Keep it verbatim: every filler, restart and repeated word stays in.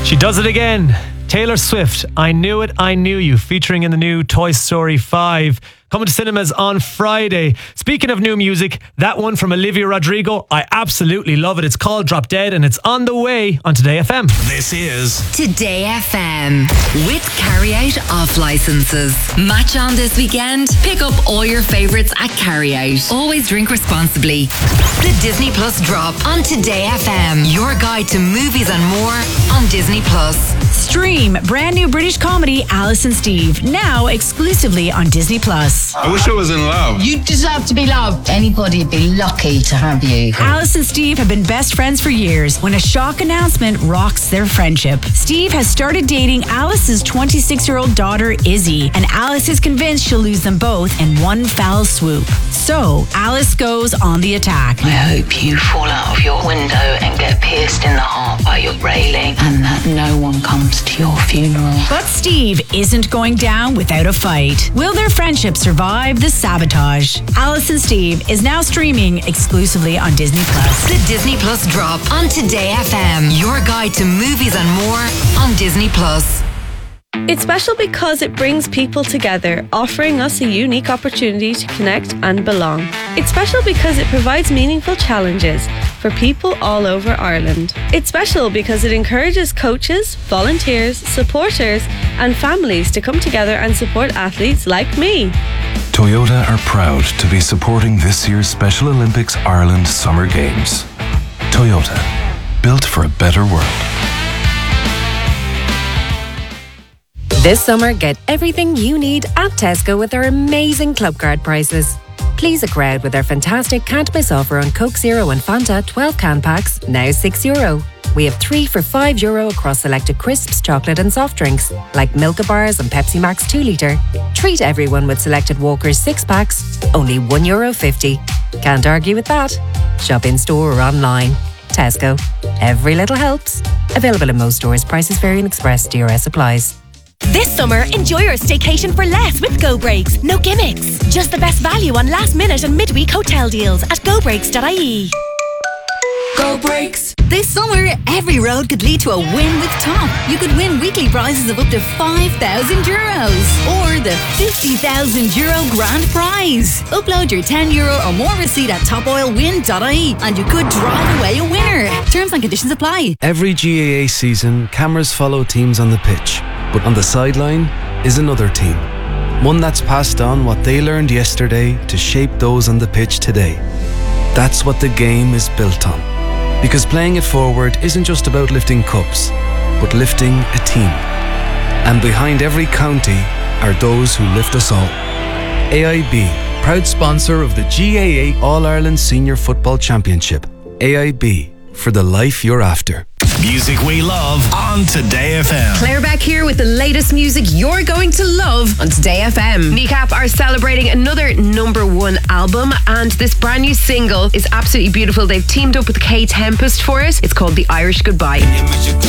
She does it again. Taylor Swift, I Knew It, I Knew You, featuring in the new Toy Story five. Coming to cinemas on Friday. Speaking of new music, that one from Olivia Rodrigo, I absolutely love it. It's called Drop Dead and it's on the way on Today F M. This is Today F M with Carryout off licenses. Match on this weekend? Pick up all your favourites at Carryout. Always drink responsibly. The Disney Plus drop on Today F M. Your guide to movies and more on Disney Plus. Stream brand new British comedy Alice and Steve, now exclusively on Disney Plus. I wish I was in love. You deserve to be loved. Anybody would be lucky to have you. Alice and Steve have been best friends for years when a shock announcement rocks their friendship. Steve has started dating Alice's twenty-six-year-old daughter, Izzy, and Alice is convinced she'll lose them both in one foul swoop. So, Alice goes on the attack. I hope you fall out of your window and get pierced in the heart by your railing, and that no one comes to your funeral. But Steve isn't going down without a fight. Will their friendship survive the sabotage? Alice and Steve is now streaming exclusively on Disney Plus. The Disney Plus drop on Today F M. Your guide to movies and more on Disney Plus. It's special because it brings people together, offering us a unique opportunity to connect and belong. It's special because it provides meaningful challenges for people all over Ireland. It's special because it encourages coaches, volunteers, supporters and families to come together and support athletes like me. Toyota are proud to be supporting this year's Special Olympics Ireland Summer Games. Toyota, built for a better world. This summer, get everything you need at Tesco with our amazing club card prices. Please a crowd with our fantastic can't miss offer on Coke Zero and Fanta twelve can packs, now six euro. We have three for five euro across selected crisps, chocolate and soft drinks, like Milka Bars and Pepsi Max two litre. Treat everyone with selected Walker's six packs, only one euro fifty. Can't argue with that. Shop in store or online. Tesco. Every little helps. Available in most stores. Prices vary and express. D R S applies. This summer, enjoy your staycation for less with Go Breaks. No gimmicks. Just the best value on last minute and midweek hotel deals at go breaks dot I E. Go Breaks. This summer, every road could lead to a win with Top. You could win weekly prizes of up to five thousand euros or the fifty thousand euro grand prize. Upload your ten euro or more receipt at top oil win dot I E and you could drive away a winner. Terms and conditions apply. Every G A A season, cameras follow teams on the pitch, but on the sideline is another team. One that's passed on what they learned yesterday to shape those on the pitch today. That's what the game is built on. Because playing it forward isn't just about lifting cups, but lifting a team. And behind every county are those who lift us all. A I B, proud sponsor of the G A A All-Ireland Senior Football Championship. A I B, for the life you're after. Music we love on Today F M. Claire back here with the latest music you're going to love on Today F M. Kneecap are celebrating another number one album, and this brand new single is absolutely beautiful. They've teamed up with K Tempest for it. It's called The Irish Goodbye.